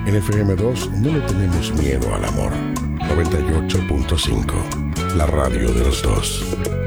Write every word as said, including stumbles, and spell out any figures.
En F M dos no le tenemos miedo al amor. noventa y ocho punto cinco, la radio de los dos.